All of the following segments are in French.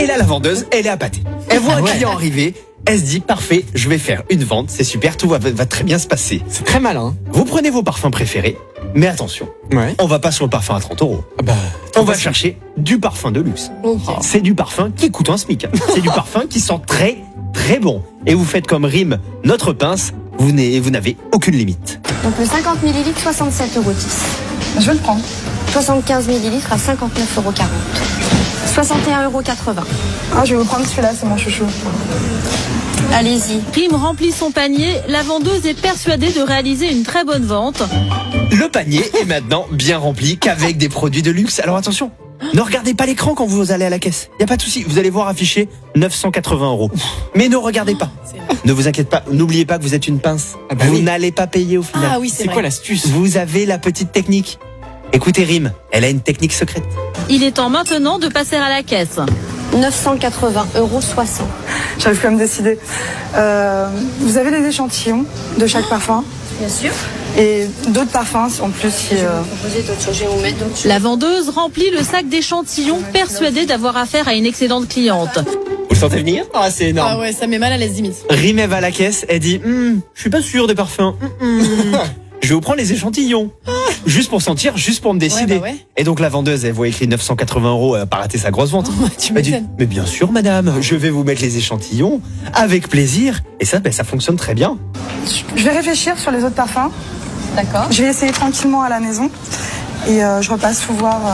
Et là, la vendeuse, elle est appâtée. Elle voit un client arriver. Elle se dit, parfait, je vais faire une vente, c'est super, tout va très bien se passer. C'est très malin. Vous prenez vos parfums préférés, mais attention, on va pas sur le parfum à 30 €. On va chercher du parfum de luxe. C'est du parfum qui coûte un SMIC. C'est du parfum qui sent très, très bon. Et vous faites comme rime notre pince, vous n'avez aucune limite. Donc le 50 ml, 67,10 €. Je vais le prendre. 75 ml à 59,40 €. 61,80 €. Ah, je vais vous prendre celui-là, c'est mon chouchou. Allez-y. Rime remplit son panier. La vendeuse est persuadée de réaliser une très bonne vente. Le panier est maintenant bien rempli qu'avec des produits de luxe. Alors attention, ne regardez pas l'écran quand vous allez à la caisse. Il n'y a pas de souci, vous allez voir affiché 980 €. Mais ne regardez pas. Ne vous inquiétez pas, n'oubliez pas que vous êtes une pince. Vous n'allez pas payer au final. Ah oui, c'est quoi l'astuce? Vous avez la petite technique. Écoutez Rime, elle a une technique secrète. Il est temps maintenant de passer à la caisse. 980,60 €. J'arrive plus à me décider. Vous avez des échantillons de chaque parfum Bien sûr. et d'autres parfums en plus. Si, Proposer d'autres choses, je vais vous mettre d'autres choses. La vendeuse remplit le sac d'échantillons, persuadée d'avoir affaire à une excellente cliente. Vous le sentez venir? Ah, c'est énorme. Ah ouais, ça met mal à l'aise limite. Rime, elle va à la caisse, elle dit je suis pas sûr des parfums. Je vais vous prendre les échantillons. Juste pour sentir, juste pour me décider. Ouais. Et donc la vendeuse, elle voit écrit 980 €, elle a pas raté sa grosse vente. Tu Elle dit, m'étonnes. mais bien sûr madame, je vais vous mettre les échantillons avec plaisir. Et ça, ça fonctionne très bien. je vais réfléchir sur les autres parfums. D'accord. Je vais essayer tranquillement à la maison et je repasse vous voir.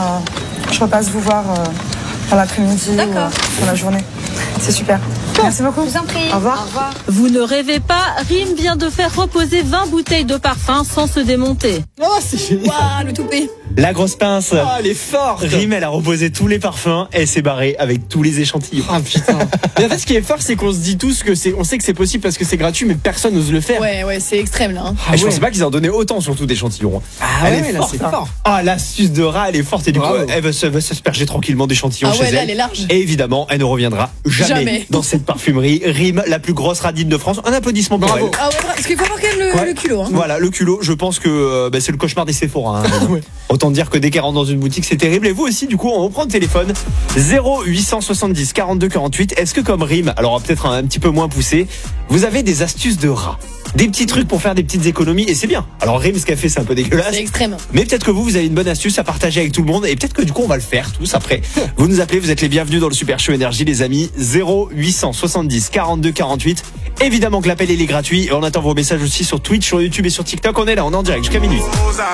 Dans l'après-midi ou D'accord. dans la journée. C'est super. Merci beaucoup. Je vous en prie. Au revoir. Au revoir. Vous ne rêvez pas, Rime vient de faire reposer 20 bouteilles de parfum sans se démonter. Oh, c'est génial. Waouh, le toupet. La grosse pince. Oh, elle est forte. Rime, elle a reposé tous les parfums et elle s'est barrée avec tous les échantillons. Ah putain. Mais en fait, ce qui est fort, c'est qu'on se dit tous on sait que c'est possible parce que c'est gratuit, mais personne n'ose le faire. Ouais, c'est extrême là. Hein. Ah Et je ouais. pensais pas qu'ils en donnaient autant, surtout d'échantillons. Ah Elle ouais, est là, forte, c'est hein. fort. Ah, l'astuce de rat, elle est forte et du coup, Bravo. elle va s'asperger tranquillement d'échantillons Ah chez ouais, là, elle. elle est large. Et évidemment, elle ne reviendra jamais dans cette parfumerie. Rime, la plus grosse radine de France. Un applaudissement pour Bravo. elle. Ah ouais, parce qu'il faut avoir quand même le culot. Hein. Voilà, le culot, je pense que c'est le cauchemar des Sephora. Hein. Autant dire que dès qu'elle rentre dans une boutique, c'est terrible. Et vous aussi, du coup, on reprend le téléphone. 0870 42 48. Est-ce que comme Rime, alors peut-être un petit peu moins poussé, vous avez des astuces de rat? Des petits trucs pour faire des petites économies, et c'est bien. Alors Rime, ce qu'elle fait, c'est un peu dégueulasse. C'est extrême. Mais peut-être que vous avez une bonne astuce à partager avec tout le monde. Et peut-être que du coup, on va le faire tous après. Vous nous appelez, vous êtes les bienvenus dans le Super Show Énergie, les amis. 0870 42 48. Évidemment que l'appel, il est gratuit. Et on attend vos messages aussi sur Twitch, sur YouTube et sur TikTok. On est là, on est en direct jusqu'à minuit.